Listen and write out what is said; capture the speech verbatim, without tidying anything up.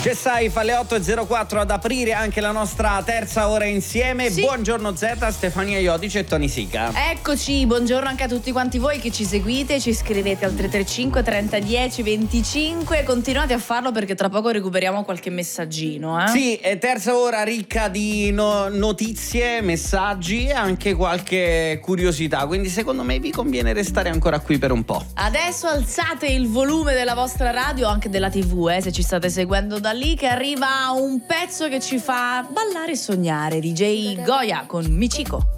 C'è sai, fa le otto e zero quattro ad aprire anche la nostra terza ora insieme. Sì. Buongiorno Z, Stefania Iodice e Tony Sica. Eccoci, buongiorno anche a tutti quanti voi che ci seguite, ci scrivete al tre tre cinque trenta dieci venticinque. Continuate a farlo perché tra poco recuperiamo qualche messaggino, eh? Sì, è terza ora ricca di no- notizie, messaggi e anche qualche curiosità, quindi secondo me vi conviene restare ancora qui per un po'. Adesso alzate il volume della vostra radio, anche della tivù, eh, se ci state seguendo da lì, che arriva un pezzo che ci fa ballare e sognare. D J Goya con Michiko.